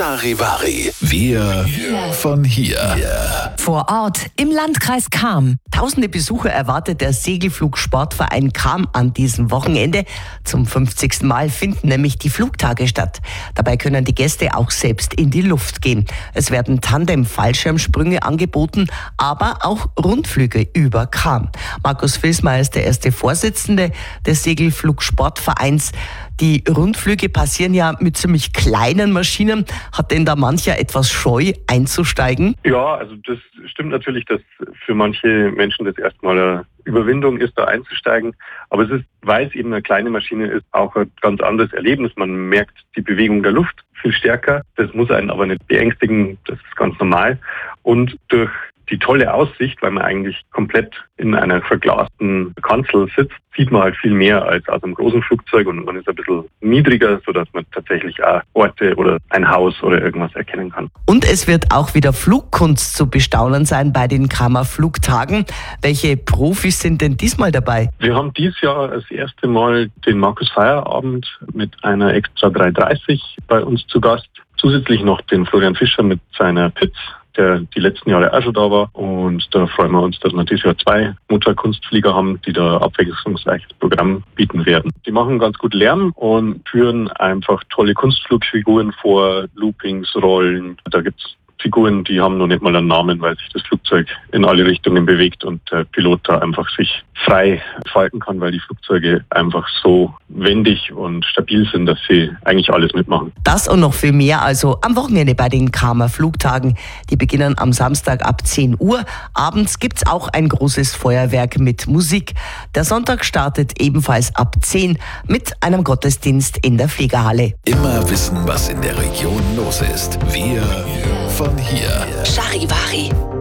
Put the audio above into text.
Charivari. Wir von hier. Vor Ort im Landkreis Cham. Tausende Besucher erwartet der Segelflugsportverein Cham an diesem Wochenende. Zum 50. Mal finden nämlich die Flugtage statt. Dabei können die Gäste auch selbst in die Luft gehen. Es werden Tandem-Fallschirmsprünge angeboten, aber auch Rundflüge über Cham. Markus Vilsmeier ist der erste Vorsitzende des Segelflugsportvereins. Die Rundflüge passieren ja mit ziemlich kleinen Maschinen. Hat denn da mancher etwas scheu einzusteigen? Ja, also das stimmt natürlich, dass für manche Menschen das erstmal eine Überwindung ist, da einzusteigen. Aber es ist, weil es eben eine kleine Maschine ist, auch ein ganz anderes Erlebnis. Man merkt die Bewegung der Luft viel stärker. Das muss einen aber nicht beängstigen. Das ist ganz normal. Und durch die tolle Aussicht, weil man eigentlich komplett in einer verglasten Kanzel sitzt, sieht man halt viel mehr als aus einem großen Flugzeug und man ist ein bisschen niedriger, sodass man tatsächlich auch Orte oder ein Haus oder irgendwas erkennen kann. Und es wird auch wieder Flugkunst zu bestaunen sein bei den Chamer Flugtagen. Welche Profis sind denn diesmal dabei? Wir haben dieses Jahr das erste Mal den Markus Feierabend mit einer Extra 330 bei uns zu Gast. Zusätzlich noch den Florian Fischer mit seiner Pitz, der die letzten Jahre auch schon da war. Und da freuen wir uns, dass wir dieses Jahr 2 Motorkunstflieger haben, die da abwechslungsreiches Programm bieten werden. Die machen ganz gut Lärm und führen einfach tolle Kunstflugfiguren vor, Loopings, Rollen. Da gibt's Figuren, die haben noch nicht mal einen Namen, weil sich das Flugzeug in alle Richtungen bewegt und der Pilot da einfach sich frei entfalten kann, weil die Flugzeuge einfach so wendig und stabil sind, dass sie eigentlich alles mitmachen. Das und noch viel mehr also am Wochenende bei den Chamer Flugtagen. Die beginnen am Samstag ab 10 Uhr. Abends gibt's auch ein großes Feuerwerk mit Musik. Der Sonntag startet ebenfalls ab 10 mit einem Gottesdienst in der Fliegerhalle. Immer wissen, was in der Region los ist. Wir von hier. Charivari.